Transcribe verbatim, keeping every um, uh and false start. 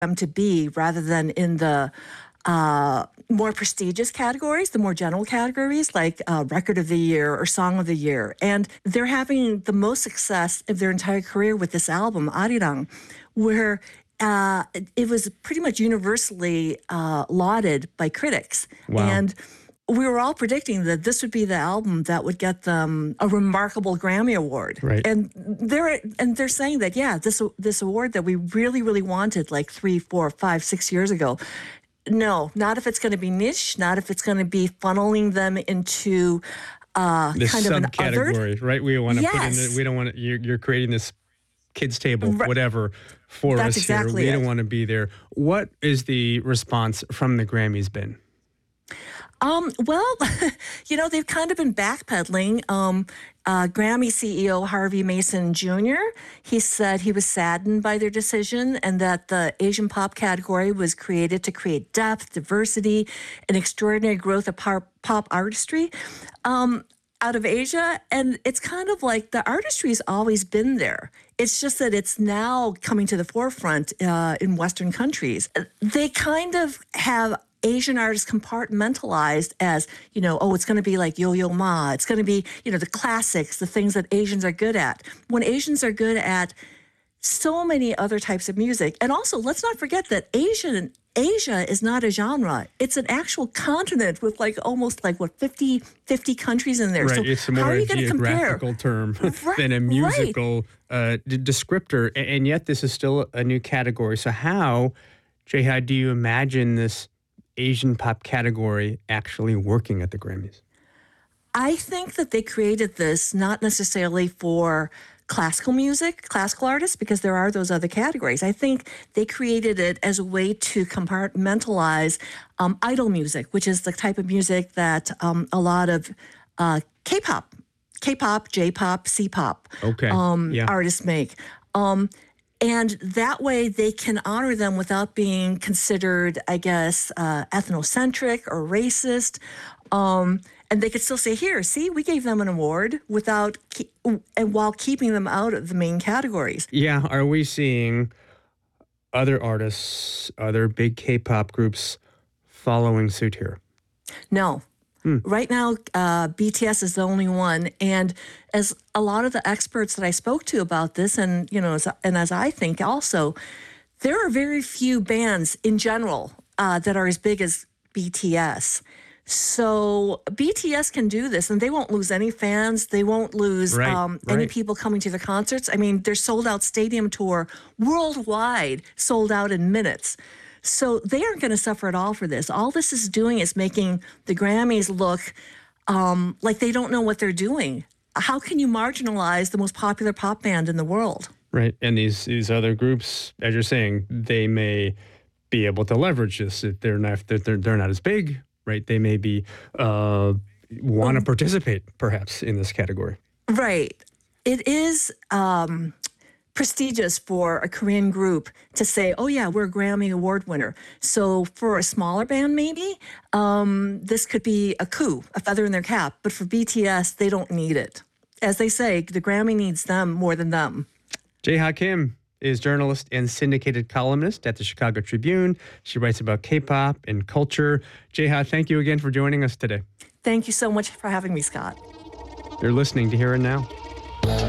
them to be rather than in the uh, more prestigious categories, the more general categories like uh, Record of the Year or Song of the Year. And they're having the most success of their entire career with this album, Arirang, where uh, it, it was pretty much universally uh, lauded by critics. Wow. And we were all predicting that this would be the album that would get them a remarkable Grammy Award. Right. And they're and they're saying that, yeah, this this award that we really, really wanted like three, four, five, six years ago. No, not if it's going to be niche, not if it's going to be funneling them into uh, This kind of an other. subcategory, right? We want to put in Yes. the, we don't want to, you're, you're creating this kids table, Right. whatever, for That's us exactly here. We it. don't want to be there. What is the response from the Grammys been? Um, well, you know, they've kind of been backpedaling. Um, uh, Grammy C E O Harvey Mason Junior, he said he was saddened by their decision and that the Asian pop category was created to create depth, diversity, and extraordinary growth of pop, pop artistry um, out of Asia. And it's kind of like the artistry's always been there. It's just that it's now coming to the forefront uh, in Western countries. They kind of have Asian artists compartmentalized as, you know, oh, it's going to be like Yo-Yo Ma. It's going to be, you know, the classics, the things that Asians are good at. When Asians are good at so many other types of music. And also, let's not forget that Asian Asia is not a genre. It's an actual continent with like almost like, what, fifty, fifty countries in there. Right, So it's how more are a you going to compare? geographical term Right, than a right. musical uh, d- descriptor, a- and yet this is still a new category. So how, Jehad, do you imagine this Asian pop category actually working at the Grammys? I think that they created this not necessarily for classical music, classical artists, because there are those other categories. I think they created it as a way to compartmentalize um, idol music, which is the type of music that um, a lot of uh, K-pop, K-pop, J-pop, C-pop Okay, um, yeah. artists make. Um, And that way they can honor them without being considered, I guess, uh, ethnocentric or racist. Um, and they could still say, here, see, we gave them an award without, ke- and while keeping them out of the main categories. Yeah, are we seeing other artists, other big K-pop groups following suit here? No. Right now, uh, B T S is the only one. And as a lot of the experts that I spoke to about this, and, you know, as, and as I think also, there are very few bands in general uh, that are as big as B T S. So B T S can do this, and they won't lose any fans. They won't lose Right, um, any right. people coming to their concerts. I mean, their sold-out stadium tour worldwide sold out in minutes. So they aren't going to suffer at all for this. All this is doing is making the Grammys look um, like they don't know what they're doing. How can you marginalize the most popular pop band in the world? Right, and these these other groups, as you're saying, they may be able to leverage this if they're not if they're they're not as big, right? They may be uh, want to participate perhaps in this category. Right. It is um, prestigious for a Korean group to say, oh, yeah, we're a Grammy Award winner. So for a smaller band, maybe, um, this could be a coup, a feather in their cap. But for B T S, they don't need it. As they say, the Grammy needs them more than them. Jehad Kim is journalist and syndicated columnist at the Chicago Tribune. She writes about K-pop and culture. Jehad, thank you again for joining us today. Thank you so much for having me, Scott. You're listening to Here and Now.